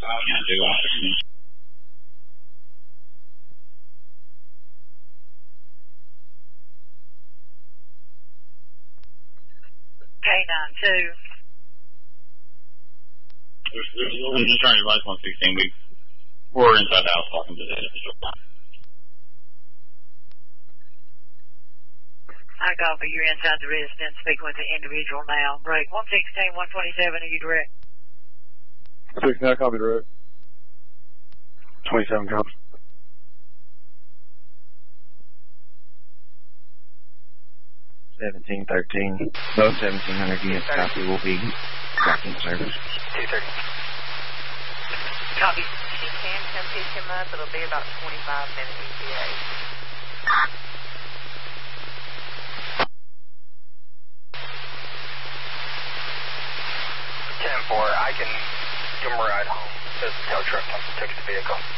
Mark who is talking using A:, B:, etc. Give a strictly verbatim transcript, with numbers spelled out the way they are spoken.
A: Can't do it.
B: K nine two.
A: I'm just trying to advise one sixteen. We, we're inside the house talking to the individual.
B: I copy. You're inside the residence. Speaking with the individual now. Break. one sixteen, one twenty-seven. Are you direct?
C: sixteen, I copy direct. twenty-seven copy.
D: seventeen thirteen. Both seventeen hundred units copy will be back in service.
E: two thirty.
B: Copy.
E: You can come pick him up. It'll be about twenty-five minute E T A. ten four, I can give him a ride home. There's a tow truck. Takes the vehicle.